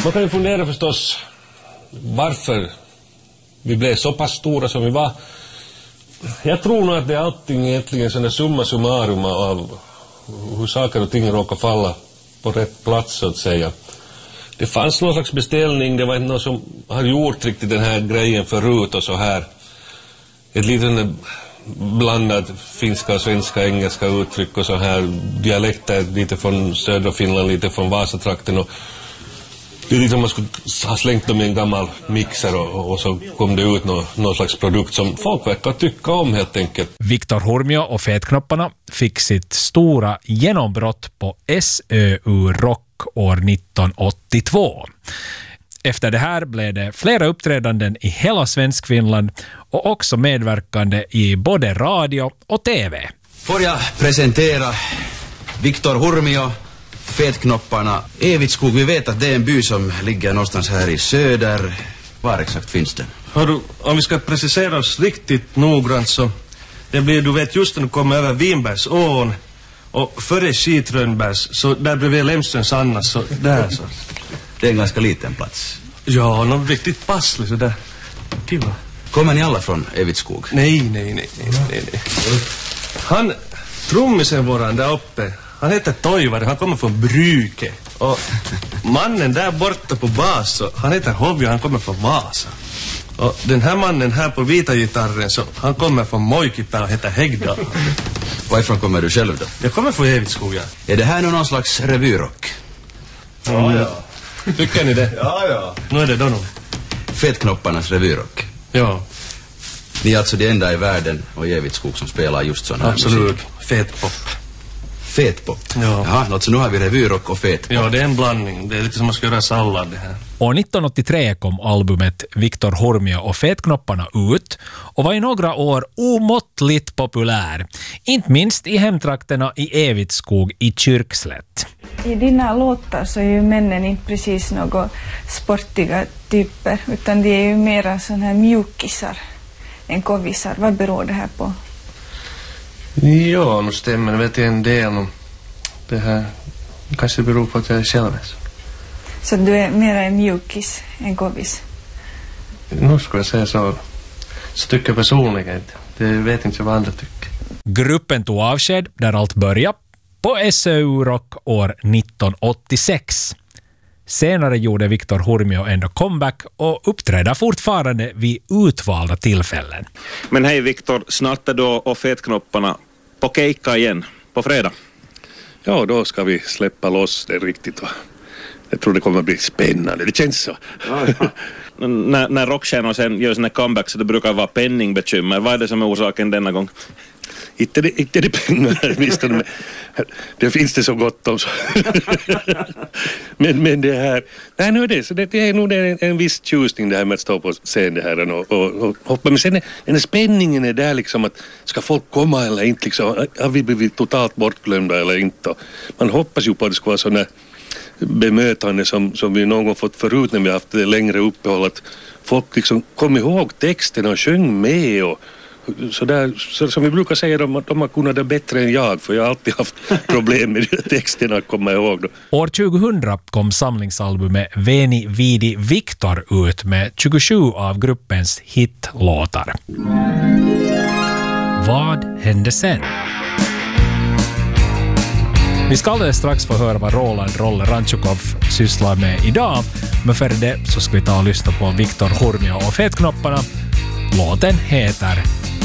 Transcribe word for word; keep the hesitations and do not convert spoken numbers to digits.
Man kan ju fundera förstås varför vi blev så pass stora som vi var. Jag tror nog att det är allting egentligen sån där summa summarum av hur saker och ting råkar falla på rätt plats, så att säga. Det fanns någon slags beställning, det var inte någon som har gjort riktigt den här grejen förut och så här. Ett litet blandat finska och svenska, engelska uttryck och så här dialekter, lite från södra Finland, lite från Vasatrakten, och det är liksom man skulle ha slängt dem i en gammal mixer och, och så kom det ut någon, någon slags produkt som folk verkar tycka om helt enkelt. Viktor Hurmio och Fetknopparna fick sitt stora genombrott på S Ö U Rock år nittonhundraåttiotvå. Efter det här blev det flera uppträdanden i hela Svenskfinland och också medverkande i både radio och tv. Får jag presentera Viktor Hurmio, Fetknopparna, Evitskog. Vi vet att det är en by som ligger någonstans här i söder. Var exakt finns den? Hör, om vi ska precisera oss riktigt noggrant så det blir, du vet, just när du kommer över Vinbergsån och före Skitrönbergs, så där bredvid Lemströms Annas, så där så. Det är en ganska liten plats. Ja, någon riktigt passlig så där. Kiva. Kommer ni alla från Evitskog? Nej, nej, nej, nej, nej, nej. Han, trummisen våran där uppe, han heter Toivari, han kommer från Bryke. Och mannen där borta på bas, så han heter Hovio, han kommer från Vasa. Och den här mannen här på vita gitarren, så han kommer från Moikipää och heter Häggdal. Varifrån kommer du själv då? Jag kommer från Evitskog, ja. Är det här nu någon slags revyrock? Ja, ja. Tycker ni det? Ja, ja. Nu är det då nog. Fetknopparnas revyrock. Ja. Ni är alltså de enda i världen och i Evitskog som spelar just sån här Absolut. musik. Fetpop. Fetpop? Ja. Jaha, alltså nu har vi revyrock och fetpop. Ja, det är en blandning. Det är lite som att man ska göra sallad det här. År nittonhundraåttiotre kom albumet Viktor Hurmio och Fetknopparna ut och var i några år omåttligt populär. Inte minst i hemtrakterna i Evitskog i Kyrkslätt. I dina låtar så är ju männen inte precis några sportiga typer, utan de är ju mera sån här mjukisar än kovisar. Vad beror det här på? Ja, nu stämmer det vet jag en del om det här. Kanske beror på att jag är själv. Så du är mera en mjukis än kovis? Nu ska jag säga så. Så tycker jag personligen. Det vet inte vad andra tycker. Gruppen tog avsked där allt började på S Ö U Rock år nittonhundraåttiosex. Senare gjorde Viktor Hurmio ändå comeback och uppträdde fortfarande vid utvalda tillfällen. Men hej Viktor, snart är då och Fetknopparna på keikka igen på fredag. Ja, då ska vi släppa loss det riktigt. Jag tror det kommer att bli spännande, det känns så. Ja, ja. när, när rockstjärnor sen gör sina comeback så det brukar vara penningbekymmer. Vad är det som är orsaken denna gång? Inte det, inte det pengar, åtminstone. Det finns det så gott om. Så. men, men det här... Nej, nu är det, så det, det är nog en, en viss tjusning det här med att stå på scen det här och, och, och hoppa. Men sen är, den spänningen är där liksom att ska folk komma eller inte liksom. Har vi blivit totalt bortglömda eller inte? Man hoppas ju på att det ska vara sådana bemötande som, som vi någon gång fått förut när vi har haft det längre uppehåll. Att folk liksom kom ihåg texten och sjöng med och så där, så som vi brukar säga, de, de har kunnat det bättre än jag, för jag har alltid haft problem med texterna att komma ihåg. Då. År tjugohundra kom samlingsalbumet Veni Vidi Viktor ut med tjugosju av gruppens hitlåtar. Vad hände sen? Vi ska alldeles strax få höra vad Roland Rolle Ranchukov sysslar med idag, men för det så ska vi ta och lyssna på Viktor Hurmio och Fetknopparna. Låten heter